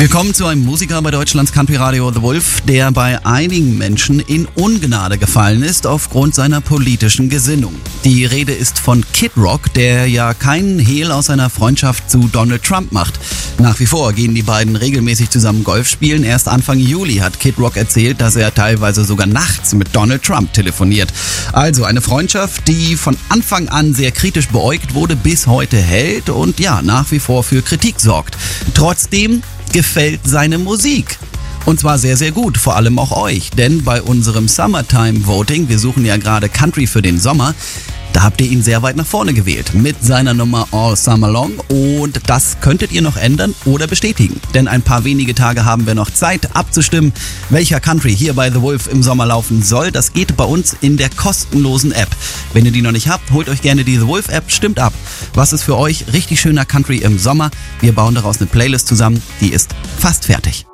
Wir kommen zu einem Musiker bei Deutschlands Country Radio, The Wolf, der bei einigen Menschen in Ungnade gefallen ist aufgrund seiner politischen Gesinnung. Die Rede ist von Kid Rock, der ja keinen Hehl aus seiner Freundschaft zu Donald Trump macht. Nach wie vor gehen die beiden regelmäßig zusammen Golf spielen. Erst Anfang Juli hat Kid Rock erzählt, dass er teilweise sogar nachts mit Donald Trump telefoniert. Also eine Freundschaft, die von Anfang an sehr kritisch beäugt wurde, bis heute hält und ja, nach wie vor für Kritik sorgt. Trotzdem gefällt seine Musik. Und zwar sehr, sehr gut, vor allem auch euch. Denn bei unserem Summertime Voting, wir suchen ja gerade Country für den Sommer, da habt ihr ihn sehr weit nach vorne gewählt mit seiner Nummer All Summer Long und das könntet ihr noch ändern oder bestätigen. Denn ein paar wenige Tage haben wir noch Zeit abzustimmen, welcher Country hier bei The Wolf im Sommer laufen soll. Das geht bei uns in der kostenlosen App. Wenn ihr die noch nicht habt, holt euch gerne die The Wolf App, stimmt ab. Was ist für euch richtig schöner Country im Sommer? Wir bauen daraus eine Playlist zusammen, die ist fast fertig.